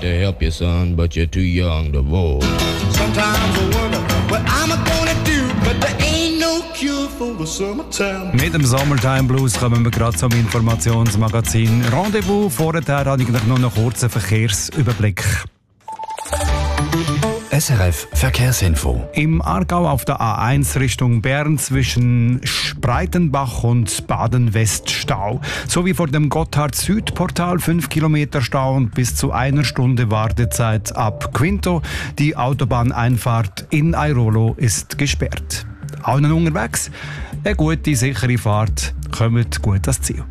to help you, son, but you're too young to vote. Sometimes I wonder what I'm gonna do, but there ain't no cure for the summertime. Mit dem Summertime Blues kommen wir gerade zum Informationsmagazin Rendezvous. Vorher habe ich noch einen kurzen Verkehrsüberblick. SRF Verkehrsinfo. Im Aargau auf der A1 Richtung Bern zwischen Spreitenbach und Baden-West Stau. Sowie vor dem Gotthard-Süd-Portal 5 Kilometer Stau und bis zu 1 Stunde Wartezeit ab Quinto. Die Autobahneinfahrt in Airolo ist gesperrt. Allen unterwegs, eine gute, sichere Fahrt. Kommt gut ans Ziel.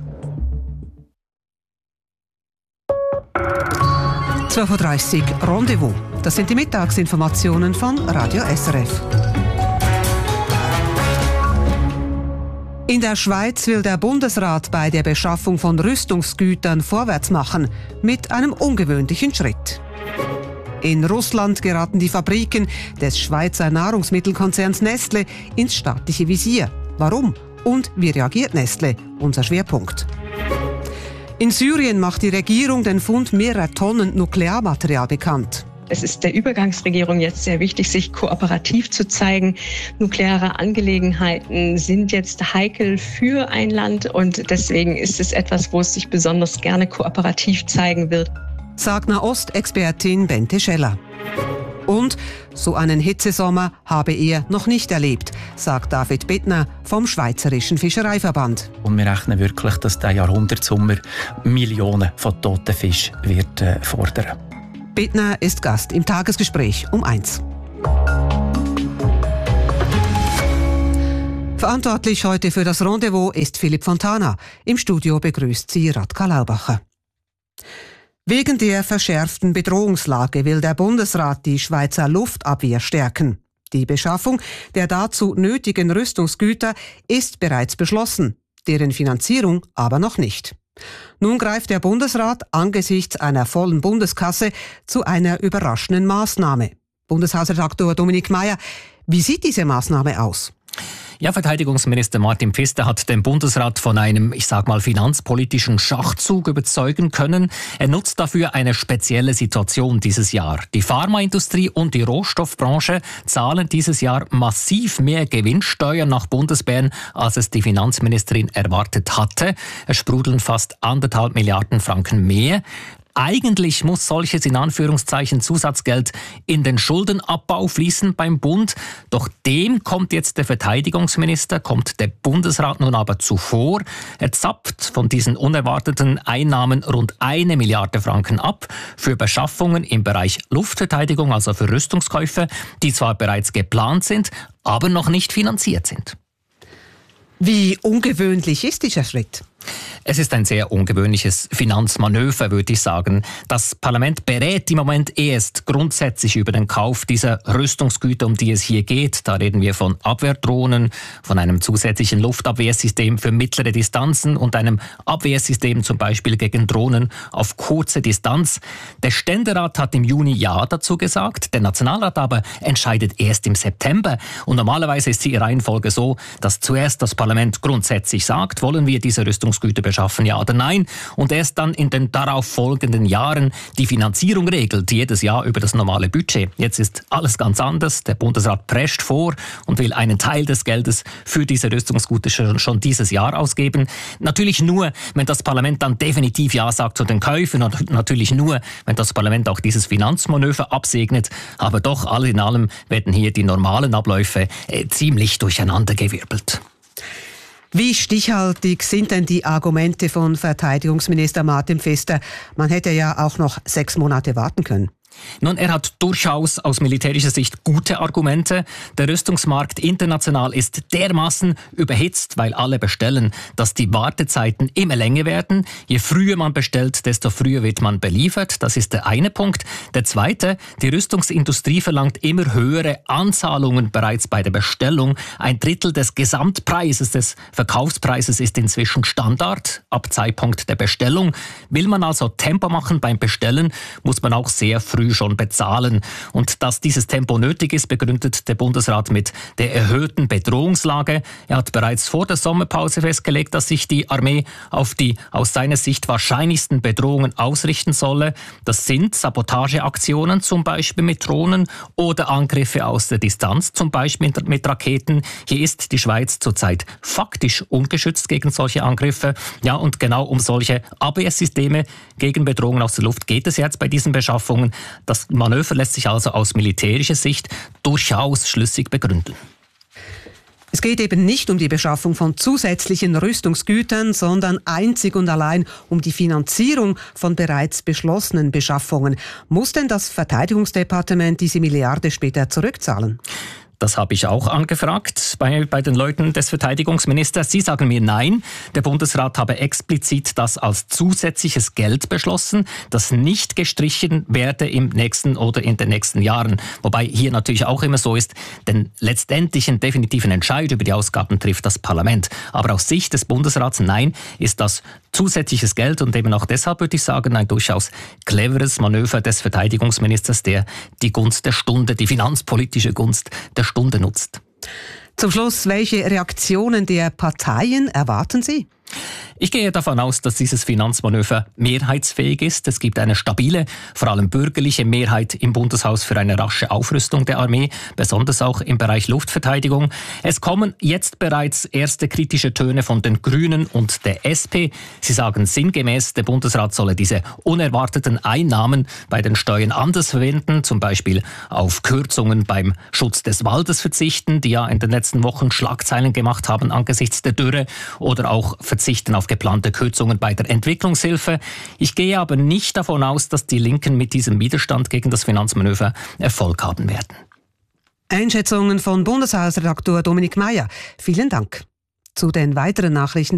12.30 Uhr Rendezvous. Das sind die Mittagsinformationen von Radio SRF. In der Schweiz will der Bundesrat bei der Beschaffung von Rüstungsgütern vorwärts machen, mit einem ungewöhnlichen Schritt. In Russland geraten die Fabriken des Schweizer Nahrungsmittelkonzerns Nestle ins staatliche Visier. Warum? Und wie reagiert Nestle? Unser Schwerpunkt. In Syrien macht die Regierung den Fund mehrerer Tonnen Nuklearmaterial bekannt. Es ist der Übergangsregierung jetzt sehr wichtig, sich kooperativ zu zeigen. Nukleare Angelegenheiten sind jetzt heikel für ein Land und deswegen ist es etwas, wo es sich besonders gerne kooperativ zeigen wird. Sagt Nahost-Expertin Bente Scheller. Und so einen Hitzesommer habe er noch nicht erlebt, sagt David Bittner vom Schweizerischen Fischereiverband. Und wir rechnen wirklich, dass der Jahrhundertsommer Millionen von toten Fischen wird fordern. Bittner ist Gast im Tagesgespräch um 1. Verantwortlich heute für das Rendezvous ist Philipp Fontana. Im Studio begrüßt sie Radka Laubacher. Wegen der verschärften Bedrohungslage will der Bundesrat die Schweizer Luftabwehr stärken. Die Beschaffung der dazu nötigen Rüstungsgüter ist bereits beschlossen, deren Finanzierung aber noch nicht. Nun greift der Bundesrat angesichts einer vollen Bundeskasse zu einer überraschenden Maßnahme. Bundeshausredaktor Dominik Mayer, wie sieht diese Maßnahme aus? Ja, Verteidigungsminister Martin Pfister hat den Bundesrat von einem, finanzpolitischen Schachzug überzeugen können. Er nutzt dafür eine spezielle Situation dieses Jahr. Die Pharmaindustrie und die Rohstoffbranche zahlen dieses Jahr massiv mehr Gewinnsteuer nach Bundesbern, als es die Finanzministerin erwartet hatte. Es sprudeln fast 1,5 Milliarden Franken mehr. Eigentlich muss solches in Anführungszeichen Zusatzgeld in den Schuldenabbau fließen beim Bund. Doch dem kommt jetzt der Verteidigungsminister, kommt der Bundesrat nun aber zuvor. Er zapft von diesen unerwarteten Einnahmen rund 1 Milliarde Franken ab für Beschaffungen im Bereich Luftverteidigung, also für Rüstungskäufe, die zwar bereits geplant sind, aber noch nicht finanziert sind. Wie ungewöhnlich ist dieser Schritt? Es ist ein sehr ungewöhnliches Finanzmanöver, würde ich sagen. Das Parlament berät im Moment erst grundsätzlich über den Kauf dieser Rüstungsgüter, um die es hier geht. Da reden wir von Abwehrdrohnen, von einem zusätzlichen Luftabwehrsystem für mittlere Distanzen und einem Abwehrsystem zum Beispiel gegen Drohnen auf kurze Distanz. Der Ständerat hat im Juni Ja dazu gesagt, der Nationalrat aber entscheidet erst im September. Und normalerweise ist die Reihenfolge so, dass zuerst das Parlament grundsätzlich sagt, wollen wir diese Rüstungsgüter beschaffen, ja oder nein, und erst dann in den darauf folgenden Jahren die Finanzierung regelt, jedes Jahr über das normale Budget. Jetzt ist alles ganz anders. Der Bundesrat prescht vor und will einen Teil des Geldes für diese Rüstungsgüter schon dieses Jahr ausgeben. Natürlich nur, wenn das Parlament dann definitiv Ja sagt zu den Käufen und natürlich nur, wenn das Parlament auch dieses Finanzmanöver absegnet. Aber doch, all in allem werden hier die normalen Abläufe ziemlich durcheinandergewirbelt. Wie stichhaltig sind denn die Argumente von Verteidigungsminister Martin Pfister? Man hätte ja auch noch 6 Monate warten können. Nun, er hat durchaus aus militärischer Sicht gute Argumente. Der Rüstungsmarkt international ist dermaßen überhitzt, weil alle bestellen, dass die Wartezeiten immer länger werden. Je früher man bestellt, desto früher wird man beliefert. Das ist der eine Punkt. Der zweite, die Rüstungsindustrie verlangt immer höhere Anzahlungen bereits bei der Bestellung. 1/3 des Gesamtpreises, des Verkaufspreises ist inzwischen Standard ab Zeitpunkt der Bestellung. Will man also Tempo machen beim Bestellen, muss man auch sehr früh früh schon bezahlen. Und dass dieses Tempo nötig ist, begründet der Bundesrat mit der erhöhten Bedrohungslage. Er hat bereits vor der Sommerpause festgelegt, dass sich die Armee auf die aus seiner Sicht wahrscheinlichsten Bedrohungen ausrichten solle. Das sind Sabotageaktionen, zum Beispiel mit Drohnen, oder Angriffe aus der Distanz, zum Beispiel mit Raketen. Hier ist die Schweiz zurzeit faktisch ungeschützt gegen solche Angriffe. Ja, und genau um solche Abwehrsysteme gegen Bedrohungen aus der Luft geht es jetzt bei diesen Beschaffungen. Das Manöver lässt sich also aus militärischer Sicht durchaus schlüssig begründen. Es geht eben nicht um die Beschaffung von zusätzlichen Rüstungsgütern, sondern einzig und allein um die Finanzierung von bereits beschlossenen Beschaffungen. Muss denn das Verteidigungsdepartement diese Milliarde später zurückzahlen? Das habe ich auch angefragt bei den Leuten des Verteidigungsministers. Sie sagen mir nein. Der Bundesrat habe explizit das als zusätzliches Geld beschlossen, das nicht gestrichen werde im nächsten oder in den nächsten Jahren. Wobei hier natürlich auch immer so ist, denn letztendlich einen definitiven Entscheid über die Ausgaben trifft das Parlament. Aber aus Sicht des Bundesrats, nein, ist das zusätzliches Geld und eben auch deshalb würde ich sagen, ein durchaus cleveres Manöver des Verteidigungsministers, der die Gunst der Stunde, die finanzpolitische Gunst der Stunde nutzt. Zum Schluss, welche Reaktionen der Parteien erwarten Sie? Ich gehe davon aus, dass dieses Finanzmanöver mehrheitsfähig ist. Es gibt eine stabile, vor allem bürgerliche Mehrheit im Bundeshaus für eine rasche Aufrüstung der Armee, besonders auch im Bereich Luftverteidigung. Es kommen jetzt bereits erste kritische Töne von den Grünen und der SP. Sie sagen sinngemäß, der Bundesrat solle diese unerwarteten Einnahmen bei den Steuern anders verwenden, zum Beispiel auf Kürzungen beim Schutz des Waldes verzichten, die ja in den letzten Wochen Schlagzeilen gemacht haben angesichts der Dürre, oder auch verzichten auf geplante Kürzungen bei der Entwicklungshilfe. Ich gehe aber nicht davon aus, dass die Linken mit diesem Widerstand gegen das Finanzmanöver Erfolg haben werden. Einschätzungen von Bundeshausredaktor Dominik Meier. Vielen Dank. Zu den weiteren Nachrichten